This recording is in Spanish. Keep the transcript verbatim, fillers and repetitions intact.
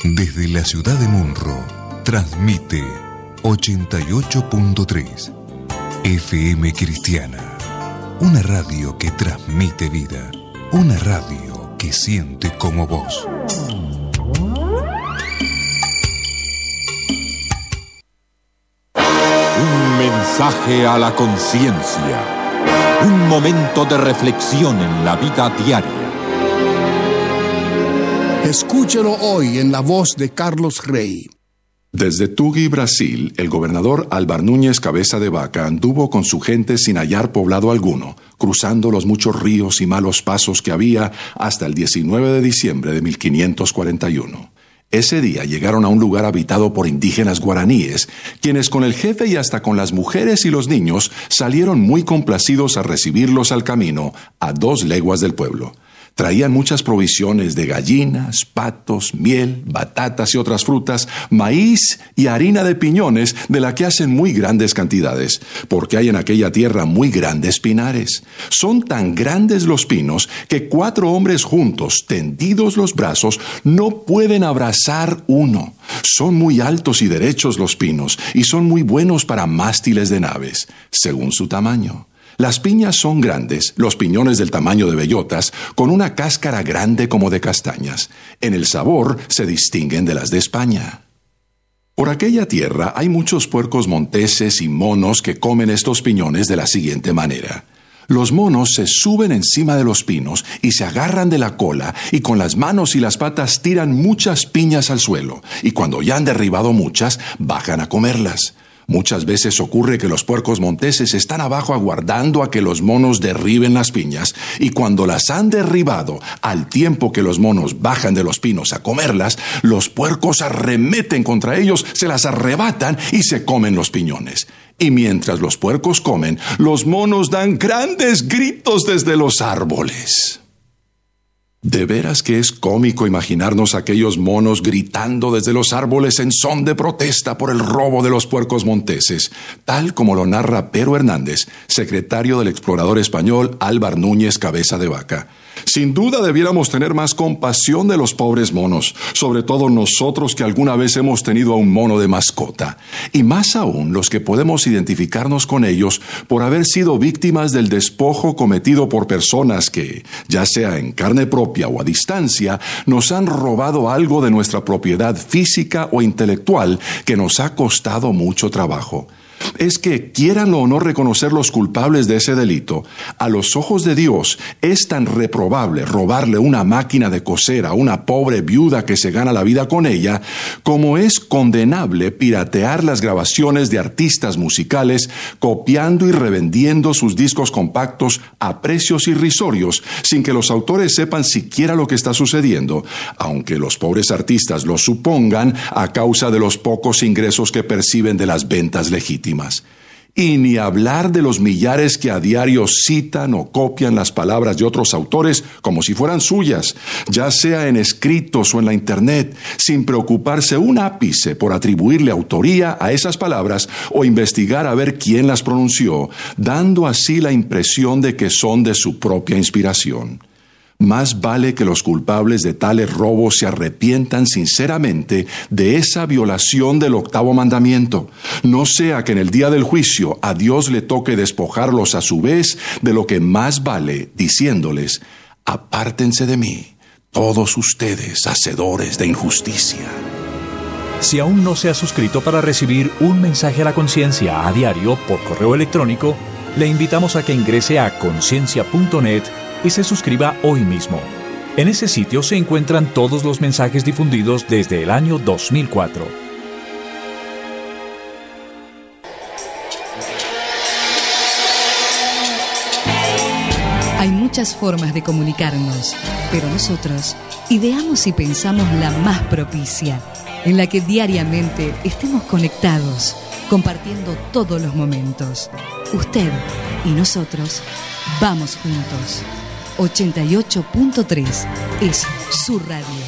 Desde la ciudad de Munro, transmite ochenta y ocho punto tres F M Cristiana. Una radio que transmite vida. Una radio que siente como vos. Un mensaje a la conciencia. Un momento de reflexión en la vida diaria. Escúchelo hoy en la voz de Carlos Rey. Desde Tugui, Brasil, el gobernador Álvar Núñez Cabeza de Vaca anduvo con su gente sin hallar poblado alguno, cruzando los muchos ríos y malos pasos que había hasta el diecinueve de diciembre de mil quinientos cuarenta y uno. Ese día llegaron a un lugar habitado por indígenas guaraníes, quienes con el jefe y hasta con las mujeres y los niños salieron muy complacidos a recibirlos al camino, a dos leguas del pueblo. Traían muchas provisiones de gallinas, patos, miel, batatas y otras frutas, maíz y harina de piñones, de la que hacen muy grandes cantidades, porque hay en aquella tierra muy grandes pinares. Son tan grandes los pinos que cuatro hombres juntos, tendidos los brazos, no pueden abrazar uno. Son muy altos y derechos los pinos, y son muy buenos para mástiles de naves, según su tamaño. Las piñas son grandes, los piñones del tamaño de bellotas, con una cáscara grande como de castañas. En el sabor se distinguen de las de España. Por aquella tierra hay muchos puercos monteses y monos que comen estos piñones de la siguiente manera. Los monos se suben encima de los pinos y se agarran de la cola y con las manos y las patas tiran muchas piñas al suelo, y cuando ya han derribado muchas, bajan a comerlas. Muchas veces ocurre que los puercos monteses están abajo aguardando a que los monos derriben las piñas, y cuando las han derribado, al tiempo que los monos bajan de los pinos a comerlas, los puercos arremeten contra ellos, se las arrebatan y se comen los piñones. Y mientras los puercos comen, los monos dan grandes gritos desde los árboles. De veras que es cómico imaginarnos aquellos monos gritando desde los árboles en son de protesta por el robo de los puercos monteses, tal como lo narra Pero Hernández, secretario del explorador español Álvar Núñez Cabeza de Vaca. Sin duda debiéramos tener más compasión de los pobres monos, sobre todo nosotros que alguna vez hemos tenido a un mono de mascota, y más aún los que podemos identificarnos con ellos por haber sido víctimas del despojo cometido por personas que, ya sea en carne propia o a distancia, nos han robado algo de nuestra propiedad física o intelectual que nos ha costado mucho trabajo. Es que, quieranlo o no reconocer los culpables de ese delito, a los ojos de Dios es tan reprobable robarle una máquina de coser a una pobre viuda que se gana la vida con ella, como es condenable piratear las grabaciones de artistas musicales, copiando y revendiendo sus discos compactos a precios irrisorios, sin que los autores sepan siquiera lo que está sucediendo, aunque los pobres artistas lo supongan a causa de los pocos ingresos que perciben de las ventas legítimas. Y ni hablar de los millares que a diario citan o copian las palabras de otros autores como si fueran suyas, ya sea en escritos o en la internet, sin preocuparse un ápice por atribuirle autoría a esas palabras o investigar a ver quién las pronunció, dando así la impresión de que son de su propia inspiración. Más vale que los culpables de tales robos se arrepientan sinceramente de esa violación del octavo mandamiento. No sea que en el día del juicio a Dios le toque despojarlos a su vez de lo que más vale, diciéndoles: apártense de mí, todos ustedes, hacedores de injusticia. Si aún no se ha suscrito para recibir un mensaje a la conciencia a diario por correo electrónico, le invitamos a que ingrese a conciencia punto net y se suscriba hoy mismo. En ese sitio se encuentran todos los mensajes difundidos desde el año dos mil cuatro. Hay muchas formas de comunicarnos, pero nosotros ideamos y pensamos la más propicia, en la que diariamente estemos conectados, compartiendo todos los momentos. Usted y nosotros vamos juntos. ochenta y ocho punto tres es su radio.